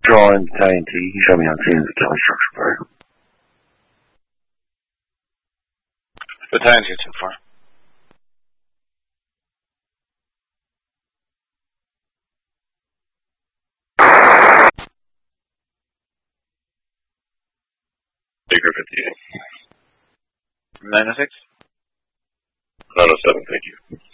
Drawing Battalion T. You show me how to use the joint structure fire. Battalion's too far. Baker 58. 906? 907, thank you.